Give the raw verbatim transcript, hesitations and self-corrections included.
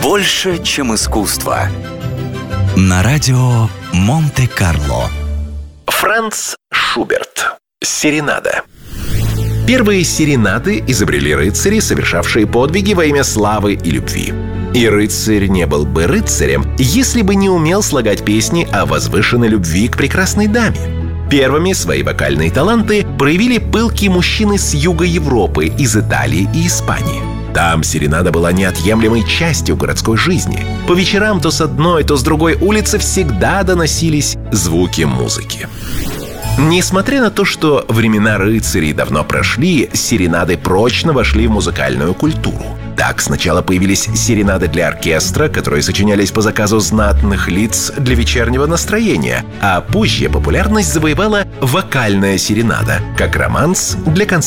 Больше, чем искусство. На радио Монте-Карло. Франц Шуберт. Серенада. Первые серенады изобрели рыцари, совершавшие подвиги во имя славы и любви. И рыцарь не был бы рыцарем, если бы не умел слагать песни о возвышенной любви к прекрасной даме. Первыми свои вокальные таланты проявили пылкие мужчины с юга Европы, из Италии и Испании. Там серенада была неотъемлемой частью городской жизни. По вечерам то с одной, то с другой улицы всегда доносились звуки музыки. Несмотря на то, что времена рыцарей давно прошли, серенады прочно вошли в музыкальную культуру. Так сначала появились серенады для оркестра, которые сочинялись по заказу знатных лиц для вечернего настроения, а позже популярность завоевала вокальная серенада, как романс для концерта.